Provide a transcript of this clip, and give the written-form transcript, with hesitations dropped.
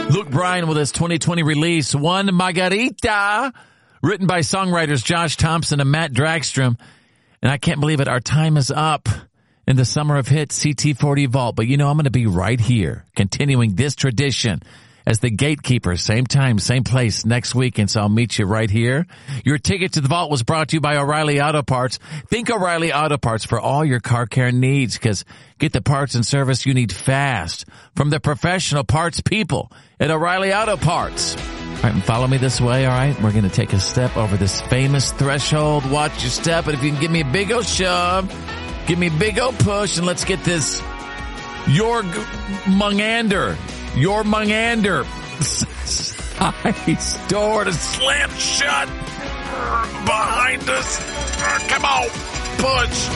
Luke Bryan with his 2020 release, One Margarita, written by songwriters Josh Thompson and Matt Dragstrom. And I can't believe it. Our time is up in the Summer of Hits CT40 Vault. But I'm going to be right here, continuing this tradition as the gatekeeper. Same time, same place next week. And so I'll meet you right here. Your ticket to the vault was brought to you by O'Reilly Auto Parts. Think O'Reilly Auto Parts for all your car care needs, because get the parts and service you need fast from the professional parts people at O'Reilly Auto Parts. All right, and follow me this way, all right? We're going to take a step over this famous threshold. Watch your step, and if you can give me a big old shove, give me a big old push, and let's get this Your Mungander size door to slam shut behind us. Come on, push.